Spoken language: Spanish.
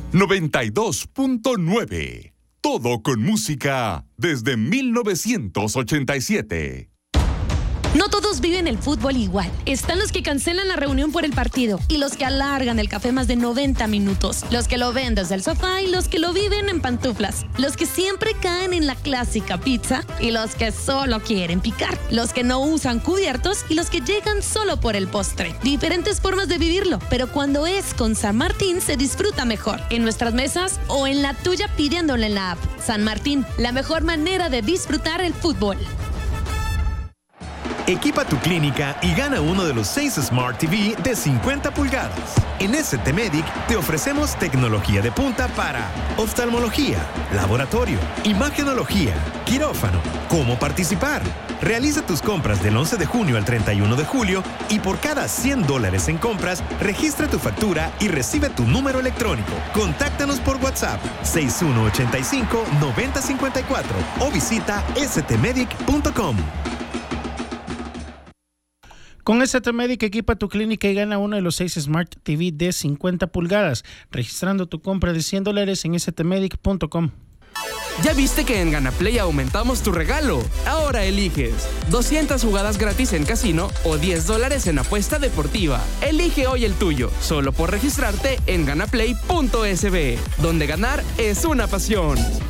92.9. Todo con música desde 1987. No todos viven el fútbol igual. Están los que cancelan la reunión por el partido y los que alargan el café más de 90 minutos. Los que lo ven desde el sofá y los que lo viven en pantuflas. Los que siempre caen en la clásica pizza y los que solo quieren picar. Los que no usan cubiertos y los que llegan solo por el postre. Diferentes formas de vivirlo, pero cuando es con San Martín se disfruta mejor. En nuestras mesas o en la tuya pidiéndole en la app. San Martín, la mejor manera de disfrutar el fútbol. Equipa tu clínica y gana uno de los 6 Smart TV de 50 pulgadas. En ST Medic te ofrecemos tecnología de punta para oftalmología, laboratorio, imagenología, quirófano. ¿Cómo participar? Realiza tus compras del 11 de junio al 31 de julio y por cada $100 en compras, registra tu factura y recibe tu número electrónico. Contáctanos por WhatsApp 6185-9054 o visita stmedic.com. Con ST Medic equipa tu clínica y gana uno de los 6 Smart TV de 50 pulgadas, registrando tu compra de $100 en stmedic.com. ¿Ya viste que en Ganaplay aumentamos tu regalo? Ahora eliges 200 jugadas gratis en casino o $10 en apuesta deportiva. Elige hoy el tuyo, solo por registrarte en ganaplay.sb, donde ganar es una pasión.